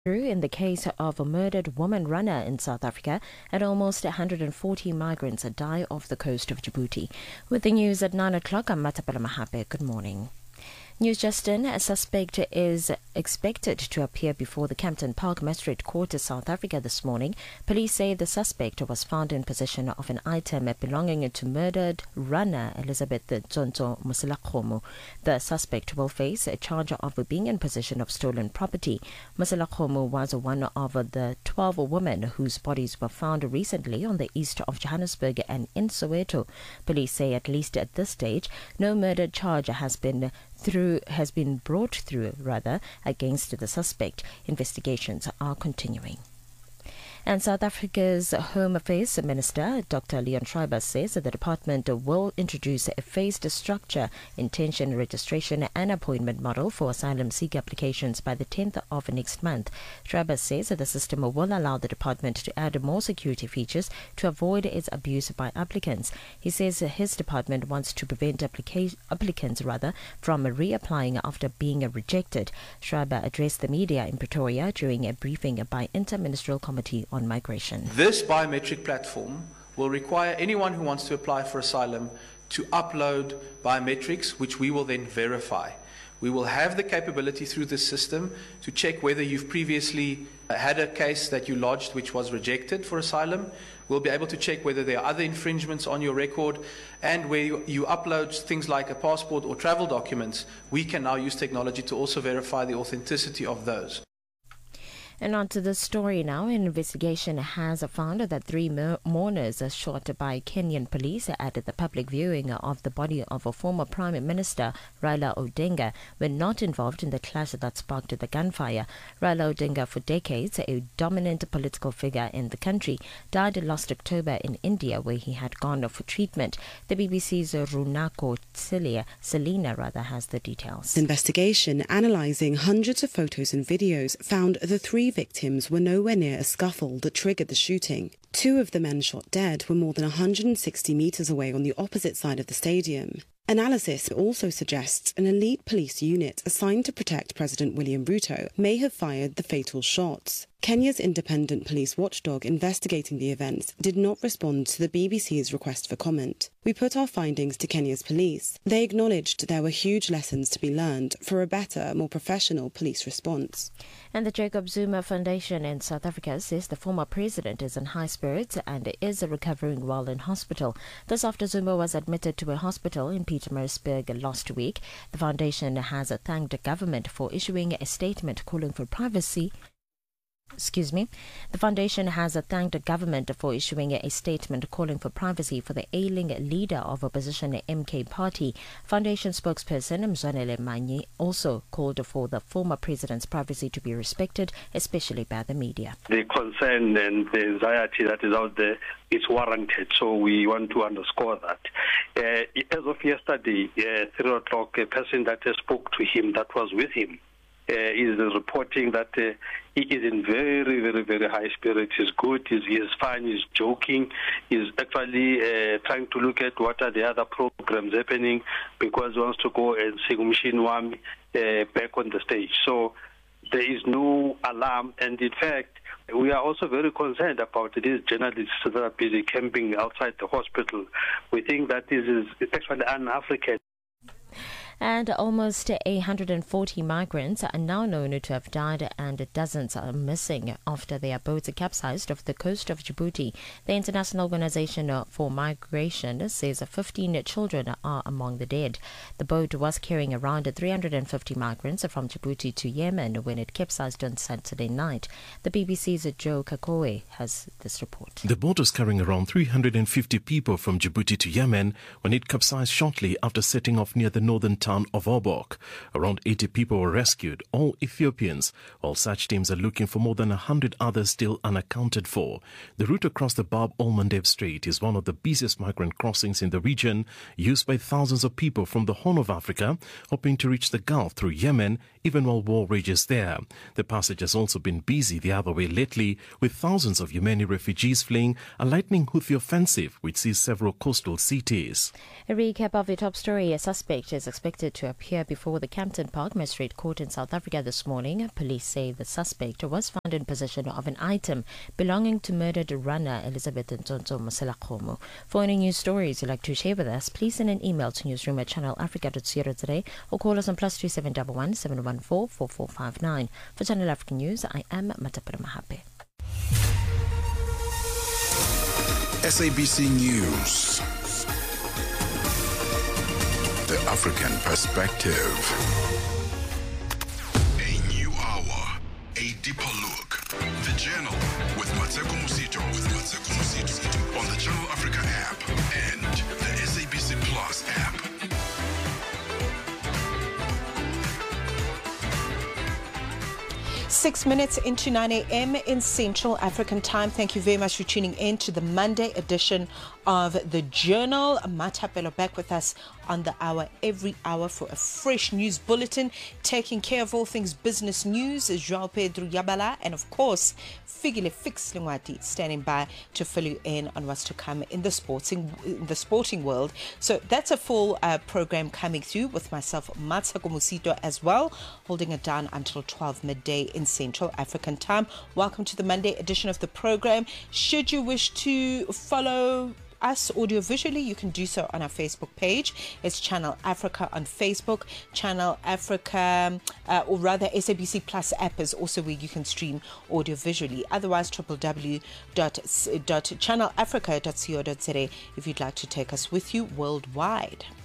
In the case of a murdered woman runner in South Africa, and almost 140 migrants die off the coast of Djibouti. With the news at 9 o'clock, I'm Matapela Mahape. Good morning. News Justin, a suspect is expected to appear before the Kempton Park Magistrate Court of South Africa this morning. Police say the suspect was found in possession of an item belonging to murdered runner Elizabeth Tsonzo Moselakgomo. The suspect will face a charge of being in possession of stolen property. Moselakgomo was one of the 12 women whose bodies were found recently on the east of Johannesburg and in Soweto. Police say at least at this stage, no murder charge has been brought through against the suspect. Investigations are continuing. And South Africa's Home Affairs Minister, Dr. Leon Schreiber, says that the department will introduce a phased structure, intention, registration and appointment model for asylum seeker applications by the 10th of next month. Schreiber says that the system will allow the department to add more security features to avoid its abuse by applicants. He says his department wants to prevent applicants from reapplying after being rejected. Schreiber addressed the media in Pretoria during a briefing by Interministerial Committee on Migration. This biometric platform will require anyone who wants to apply for asylum to upload biometrics, which we will then verify. We will have the capability through this system to check whether you've previously had a case that you lodged which was rejected for asylum. We'll be able to check whether there are other infringements on your record, and where you upload things like a passport or travel documents, we can now use technology to also verify the authenticity of those. And on to the story now. An investigation has found that 3 mourners shot by Kenyan police at the public viewing of the body of a former Prime Minister, Raila Odinga, were not involved in the clash that sparked the gunfire. Raila Odinga, for decades a dominant political figure in the country, died last October in India, where he had gone for treatment. The BBC's Runako Selina has the details. The investigation, analysing hundreds of photos and videos, found the 3 victims were nowhere near a scuffle that triggered the shooting. 2 of the men shot dead were more than 160 metres away on the opposite side of the stadium. Analysis also suggests an elite police unit assigned to protect President William Ruto may have fired the fatal shots. Kenya's independent police watchdog investigating the events did not respond to the BBC's request for comment. We put our findings to Kenya's police. They acknowledged there were huge lessons to be learned for a better, more professional police response. And the Jacob Zuma Foundation in South Africa says the former president is in high spirits and is recovering while in hospital. This after Zuma was admitted to a hospital in Pietermaritzburg last week. The foundation has thanked the government for issuing a statement calling for privacy. The foundation has thanked the government for issuing a statement calling for privacy for the ailing leader of opposition MK Party. Foundation spokesperson Mzwanele Manyi also called for the former president's privacy to be respected, especially by the media. The concern and the anxiety that is out there is warranted, so we want to underscore that. As of yesterday, 3 o'clock, a person that spoke to him, that was with him, is reporting that he is in very, very, very high spirits. He's good, he's fine, he's joking, he's actually trying to look at what are the other programs happening because he wants to go and sing Machine Wami back on the stage. So there is no alarm, and in fact, we are also very concerned about these journalists that are busy camping outside the hospital. We think that this is actually un-African. And almost 140 migrants are now known to have died, and dozens are missing after their boats capsized off the coast of Djibouti. The International Organization for Migration says 15 children are among the dead. The boat was carrying around 350 migrants from Djibouti to Yemen when it capsized on Saturday night. The BBC's Joe Kakoe has this report. The boat was carrying around 350 people from Djibouti to Yemen when it capsized shortly after setting off near the northern town of Obok. Around 80 people were rescued, all Ethiopians. All search teams are looking for more than 100 others still unaccounted for. The route across the Bab el-Mandeb Strait is one of the busiest migrant crossings in the region, used by thousands of people from the Horn of Africa, hoping to reach the Gulf through Yemen, even while war rages there. The passage has also been busy the other way lately, with thousands of Yemeni refugees fleeing a lightning Houthi offensive, which sees several coastal cities. A recap of the top story. A suspect is expected expected to appear before the Campton Park Magistrate Court in South Africa this morning. Police say the suspect was found in possession of an item belonging to murdered runner Elizabeth Ntsonso Moselakgomo. For any news stories you'd like to share with us, please send an email to newsroom@channelafrica.co.za or call us on +2711 714 4459. For Channel Africa News, I am Matapela Mahape. SABC News. The African Perspective. A new hour, a deeper look. The Journal with Mateko Musito. On the Channel Africa app and the SABC Plus app. Six minutes into 9 a.m. in Central African Time. Thank you very much for tuning in to the Monday edition of The Journal. Matapelo back with us on the hour, every hour, for a fresh news bulletin, taking care of all things business news. João Pedro Yabala and, of course, Figile Fix Lingwati standing by to fill you in on what's to come in the sporting world. So that's a full program coming through with myself, Mateko Musito, as well, holding it down until 12 midday in Central African Time. Welcome to the Monday edition of the program. Should you wish to follow us audio-visually, you can do so on our Facebook page. It's Channel Africa on Facebook. Channel Africa, or rather SABC Plus app is also where you can stream audio-visually. Otherwise, www.channelafrica.co.za if you'd like to take us with you worldwide.